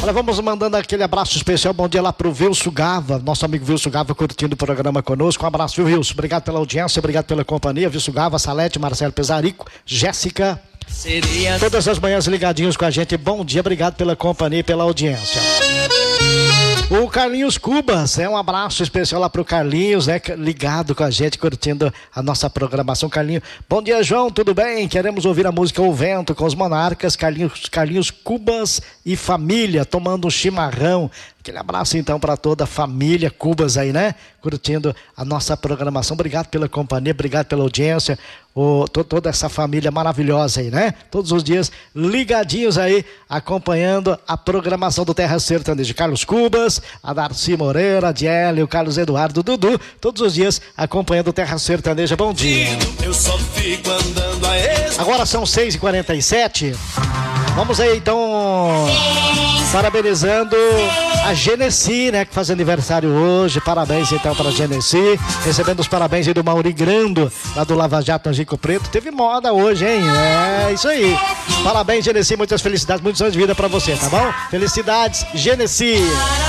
Olha, vamos mandando aquele abraço especial, bom dia lá pro Wilson Gava, nosso amigo Wilson Gava curtindo o programa conosco. Um abraço, viu, Wilson? Obrigado pela audiência, obrigado pela companhia. Wilson Gava, Salete, Marcelo Pesarico, Jéssica, todas as manhãs ligadinhos com a gente. Bom dia, obrigado pela companhia e pela audiência. O Carlinhos Cubas, um abraço especial lá pro Carlinhos, ligado com a gente, curtindo a nossa programação. Carlinhos, bom dia, João, tudo bem? Queremos ouvir a música O Vento com os Monarcas, Carlinhos Cubas e família, tomando um chimarrão. Aquele abraço então para toda a família Cubas aí, né? Curtindo a nossa programação. Obrigado pela companhia, obrigado pela audiência, toda essa família maravilhosa aí, né? Todos os dias ligadinhos aí, acompanhando a programação do Terra Sertaneja. Carlos Cubas, a Darcy Moreira, a Diele, o Carlos Eduardo, Dudu, todos os dias acompanhando o Terra Sertaneja. Bom dia. Eu só fico andando a Agora são 6h47. Vamos aí então parabenizando a Genesi, né, que faz aniversário hoje. Parabéns então para a Genesi, recebendo os parabéns aí do Mauri Grando, lá do Lava Jato Angico Preto. Teve moda hoje, hein? É isso aí. Parabéns, Genesi, muitas felicidades, muitos anos de vida para você, tá bom? Felicidades, Genesi.